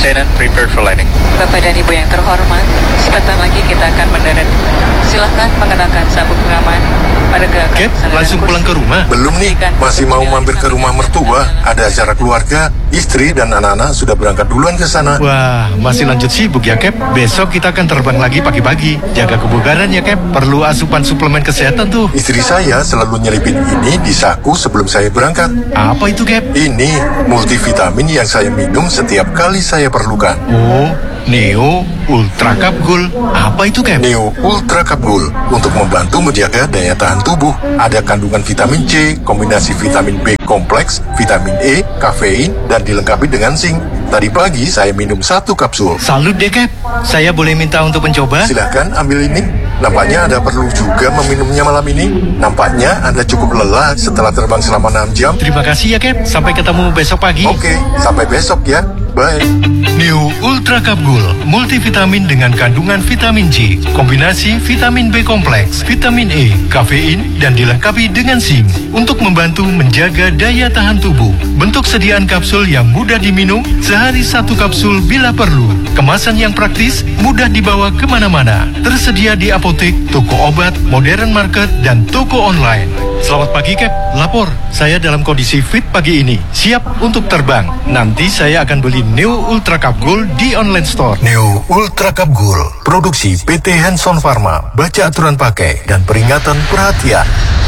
Lieutenant, prepared for landing. Bapak dan Ibu yang terhormat, sebentar lagi kita akan mendarat. Silahkan mengenakan sabuk pengaman pada gerakan. Cap, langsung pulang ke rumah? Belum nih, masih mau mampir ke rumah mertua. Ada acara keluarga, istri dan anak-anak sudah berangkat duluan ke sana. Wah, masih lanjut sibuk ya, Cap? Besok kita akan terbang lagi pagi-pagi. Jaga kebugaran ya, Cap. Perlu asupan suplemen kesehatan tuh. Istri saya selalu nyelipin ini di saku sebelum saya berangkat. Apa itu, Cap? Ini multivitamin yang saya minum setiap kali saya perlukan. Oh, Neo Ultra Cup Gold. Apa itu, Cap? Neo Ultra Cup Gold untuk membantu menjaga daya tahan tubuh. Ada kandungan vitamin C, kombinasi vitamin B kompleks, vitamin E, kafein, dan dilengkapi dengan zinc. Tadi pagi saya minum 1 kapsul. Salut deh, Cap. Saya boleh minta untuk mencoba? Silahkan ambil ini. Nampaknya Anda perlu juga meminumnya malam ini. Nampaknya Anda cukup lelah setelah terbang selama 6 jam. Terima kasih ya, Cap. Sampai ketemu besok pagi. Oke, sampai besok ya. Bye. Neo Ultra Cup Gold, multivitamin dengan kandungan vitamin C, kombinasi vitamin B kompleks, vitamin E, kafein, dan dilengkapi dengan zinc untuk membantu menjaga daya tahan tubuh. Bentuk sediaan kapsul yang mudah diminum, sehari 1 kapsul bila perlu. Kemasan yang praktis, mudah dibawa kemana-mana. Tersedia di apotek, toko obat, modern market, dan toko online. Selamat pagi, Cap. Lapor, saya dalam kondisi fit pagi ini. Siap untuk terbang. Nanti saya akan beli Neo Ultra Cup Gold di online store. Neo Ultra Cup Gold, produksi PT Hanson Pharma. Baca aturan pakai dan peringatan perhatian.